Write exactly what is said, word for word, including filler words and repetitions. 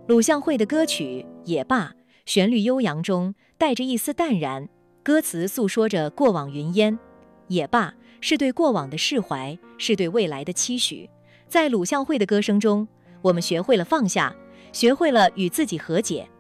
鲁向会的歌曲《也罢》，旋律悠扬中带着一丝淡然，歌词诉说着过往云烟。也罢，是对过往的释怀，是对未来的期许。在鲁向会的歌声中，我们学会了放下，学会了与自己和解。